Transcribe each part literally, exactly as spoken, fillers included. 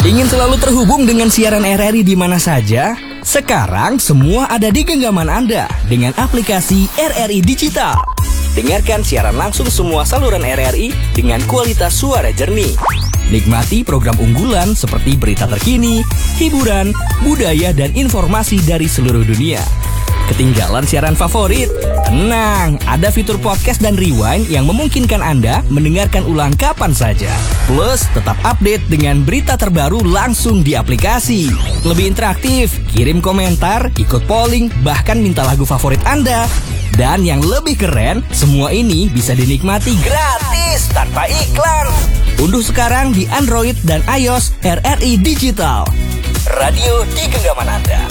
Ingin selalu terhubung dengan siaran R R I di mana saja? Sekarang semua ada di genggaman Anda dengan aplikasi R R I Digital. Dengarkan siaran langsung semua saluran R R I dengan kualitas suara jernih. Nikmati program unggulan seperti berita terkini, hiburan, budaya, dan informasi dari seluruh dunia. Ketinggalan siaran favorit? Tenang, ada fitur podcast dan rewind yang memungkinkan Anda mendengarkan ulang kapan saja. Plus, tetap update dengan berita terbaru langsung di aplikasi. Lebih interaktif, kirim komentar, ikut polling, bahkan minta lagu favorit Anda. Dan yang lebih keren, semua ini bisa dinikmati gratis tanpa iklan. Unduh sekarang di Android dan iOS R R I Digital. Radio di genggaman Anda.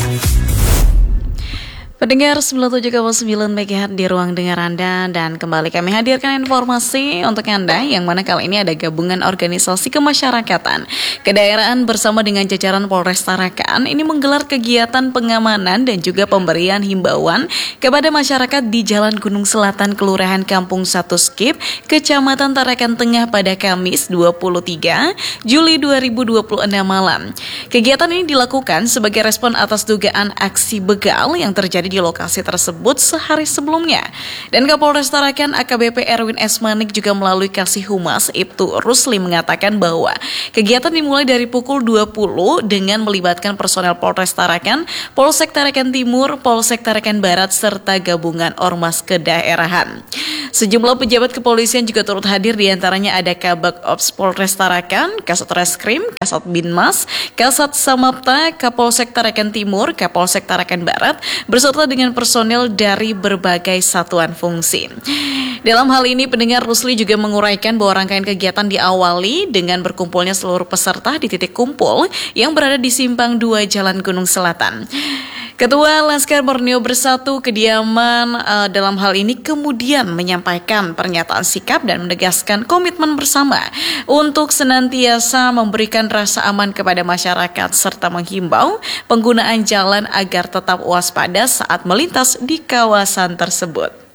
Pendengar sembilan puluh tujuh koma sembilan megahertz di ruang dengar Anda, dan kembali kami hadirkan informasi untuk Anda yang mana kali ini ada gabungan organisasi kemasyarakatan kedaerahan bersama dengan jajaran Polres Tarakan ini menggelar kegiatan pengamanan dan juga pemberian himbauan kepada masyarakat di Jalan Gunung Selatan, Kelurahan Kampung Satu Skip, Kecamatan Tarakan Tengah pada Kamis dua puluh tiga Juli dua ribu dua puluh enam malam. Kegiatan ini dilakukan sebagai respon atas dugaan aksi begal yang terjadi di lokasi tersebut sehari sebelumnya. Dan Kapolres Tarakan A K B P Erwin S. Manik juga melalui Kasih Humas Ibtu Rusli mengatakan bahwa kegiatan dimulai dari pukul dua puluh dengan melibatkan personel Polres Tarakan, Polsek Tarakan Timur, Polsek Tarakan Barat, serta gabungan ormas kedaerahan. Sejumlah pejabat kepolisian juga turut hadir, diantaranya ada Kabak Ops Polres Tarakan, Kasat Reskrim, Kasat Binmas, Kasat Samapta, Kapolsek Tarakan Timur, Kapolsek Tarakan Barat, beserta dengan personel dari berbagai satuan fungsi. Dalam hal ini, pendengar, Rusli juga menguraikan bahwa rangkaian kegiatan diawali dengan berkumpulnya seluruh peserta di titik kumpul yang berada di Simpang dua Jalan Gunung Selatan. Ketua Laskar Borneo Bersatu Kediaman uh, dalam hal ini kemudian menyampaikan pernyataan sikap dan menegaskan komitmen bersama untuk senantiasa memberikan rasa aman kepada masyarakat serta menghimbau penggunaan jalan agar tetap waspada saat melintas di kawasan tersebut.